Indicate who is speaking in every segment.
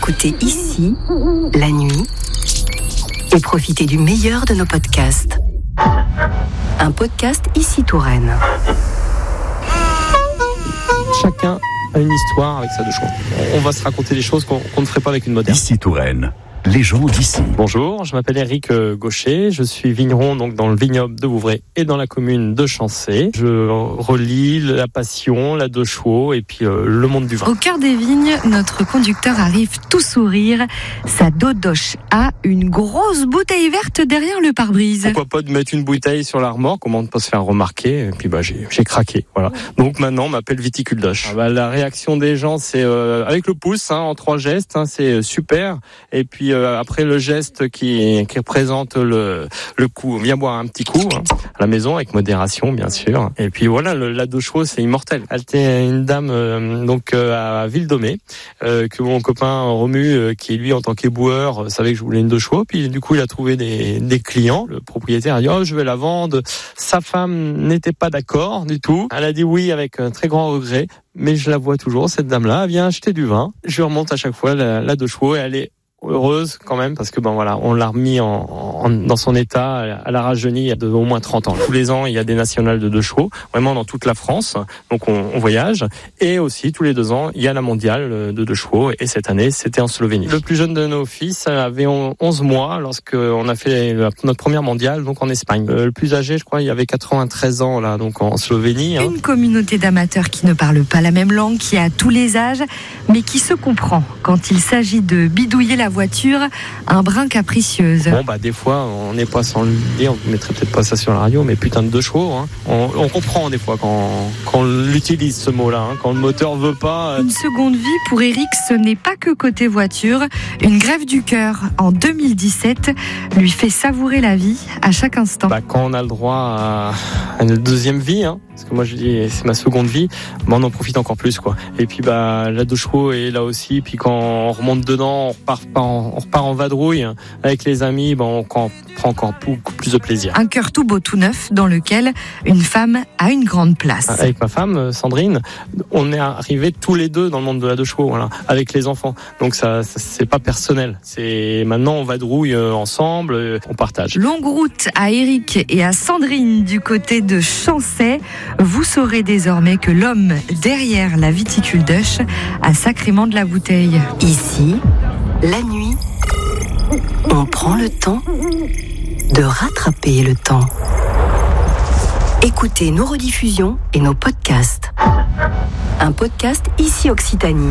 Speaker 1: Écoutez ici, la nuit, et profitez du meilleur de nos podcasts. Un podcast Ici Touraine.
Speaker 2: Chacun a une histoire avec sa deux chevaux. On va se raconter des choses qu'on ne ferait pas avec une moderne.
Speaker 3: Ici Touraine. Les gens d'ici.
Speaker 2: Bonjour, je m'appelle Éric Gaucher, je suis vigneron donc dans le vignoble de Vouvray et dans la commune de Chancé. Je relie la passion, la deux chevaux et puis le monde du vin.
Speaker 4: Au cœur des vignes, notre conducteur arrive tout sourire. Sa dodoche a une grosse bouteille verte derrière le pare-brise.
Speaker 2: Pourquoi pas de mettre une bouteille sur la remorque, comment ne pas se faire remarquer. Et puis j'ai craqué, voilà. Donc maintenant on m'appelle Viticuldoche. La réaction des gens c'est avec le pouce, en 3 gestes, c'est super. Et puis après le geste qui représente le coup, viens boire un petit coup à la maison avec modération bien sûr. Et puis voilà, la deux chevaux c'est immortel. Elle était une dame à Ville-Domée que mon copain Romu qui lui en tant qu'éboueur savait que je voulais une deux chevaux. Puis du coup il a trouvé des clients. Le propriétaire a dit je vais la vendre. Sa femme n'était pas d'accord du tout. Elle a dit oui avec un très grand regret. Mais je la vois toujours, cette dame-là, elle vient acheter du vin. Je remonte à chaque fois la deux chevaux et elle est heureuse quand même parce que on l'a remis dans son état. Elle a rajeuni il y a au moins 30 ans. Tous les ans, il y a des nationales de deux chevaux, vraiment dans toute la France. Donc on voyage. Et aussi, tous les 2 ans, il y a la mondiale de deux chevaux. Et cette année, c'était en Slovénie. Le plus jeune de nos fils avait 11 mois lorsqu'on a fait notre première mondiale, donc en Espagne. Le plus âgé, je crois, il avait 93 ans là, donc en Slovénie.
Speaker 4: Une communauté d'amateurs qui ne parle pas la même langue, qui a tous les âges, mais qui se comprend quand il s'agit de bidouiller la voiture un brin capricieuse.
Speaker 2: Des fois, on n'est pas sans le dire, on ne mettrait peut-être pas ça sur la radio, mais putain de deux chevaux, on comprend des fois quand on utilise ce mot-là, quand le moteur veut pas.
Speaker 4: Une seconde vie pour Éric, ce n'est pas que côté voiture. Une greffe du cœur en 2017 lui fait savourer la vie à chaque instant.
Speaker 2: Quand on a le droit à une deuxième vie, parce que moi je dis c'est ma seconde vie, on en profite encore plus quoi. Et puis la deux chevaux est là aussi. Puis quand on remonte dedans, on repart en vadrouille avec les amis, on prend encore beaucoup plus de plaisir.
Speaker 4: Un cœur tout beau tout neuf dans lequel une femme a une grande place.
Speaker 2: Avec ma femme Sandrine, on est arrivés tous les deux dans le monde de la deux chevaux, avec les enfants. Donc ça c'est pas personnel. C'est maintenant on vadrouille ensemble, on partage.
Speaker 4: Longue route à Éric et à Sandrine du côté de Chancé. Vous saurez désormais que l'homme derrière la Viticuldoche a sacrément de la bouteille.
Speaker 1: Ici, la nuit, on prend le temps de rattraper le temps. Écoutez nos rediffusions et nos podcasts. Un podcast Ici Occitanie.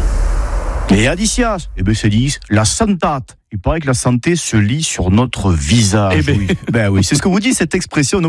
Speaker 3: Et Adicia, c'est dit la santate. Il paraît que la santé se lit sur notre visage. Oui, c'est ce que vous dit cette expression.